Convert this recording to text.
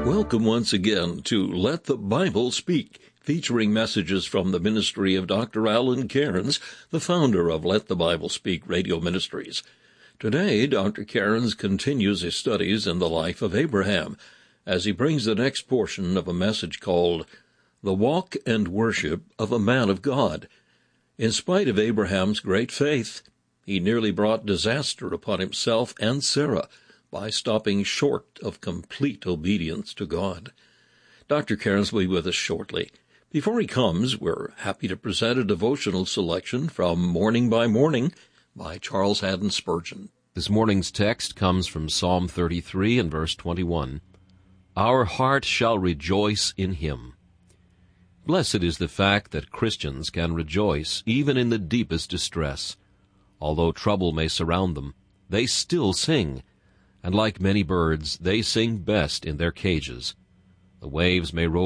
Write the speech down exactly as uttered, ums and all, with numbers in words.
Welcome once again to Let the Bible Speak, featuring messages from the ministry of Doctor Alan Cairns, the founder of Let the Bible Speak Radio Ministries. Today, Doctor Cairns continues his studies in the life of Abraham, as he brings the next portion of a message called The Walk and Worship of a Man of God. In spite of Abraham's great faith, he nearly brought disaster upon himself and Sarah by stopping short of complete obedience to God. Doctor Cairns will be with us shortly. Before he comes, we're happy to present a devotional selection from Morning by Morning by Charles Haddon Spurgeon. This morning's text comes from Psalm thirty-three and verse twenty-one. Our heart shall rejoice in him. Blessed is the fact that Christians can rejoice even in the deepest distress. Although trouble may surround them, they still sing, and like many birds, they sing best in their cages. The waves may roll